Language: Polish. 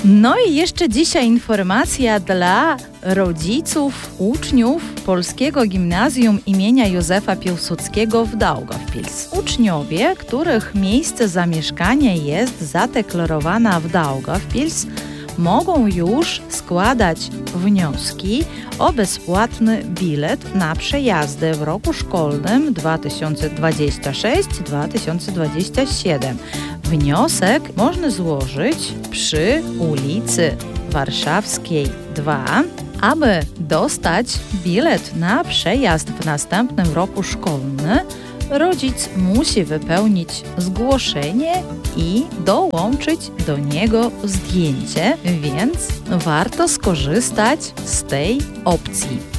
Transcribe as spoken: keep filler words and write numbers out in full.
No i jeszcze dzisiaj informacja dla rodziców, uczniów Polskiego Gimnazjum imienia Józefa Piłsudskiego w Daugavpils. Uczniowie, których miejsce zamieszkania jest zadeklarowane w Daugavpils, mogą już składać wnioski o bezpłatny bilet na przejazdy w roku szkolnym dwa tysiące dwudziestym szóstym dwa tysiące dwudziestym siódmym. Wniosek można złożyć przy ulicy Warszawskiej dwa. Aby dostać bilet na przejazd w następnym roku szkolnym, rodzic musi wypełnić zgłoszenie i dołączyć do niego zdjęcie, więc warto skorzystać z tej opcji.